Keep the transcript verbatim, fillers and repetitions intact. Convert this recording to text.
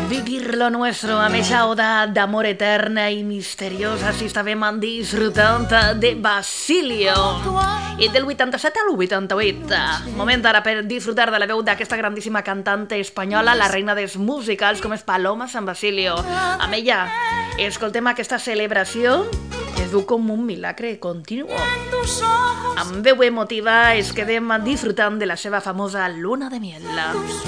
Vivir lo nuestro amb eixa oda d'amor eterna i misteriosa. Si estàvem disfrutant de Basilio. I del vuitanta-set al vuitanta-vuit. Moment ara per disfrutar de la veu d'aquesta grandíssima cantante espanyola, la reina dels musicals, com és Paloma San Basilio. Amb ella escoltem aquesta celebració que es diu com un milagre continu. Amb veu emotiva es quedem disfrutant de la seva famosa luna de miel.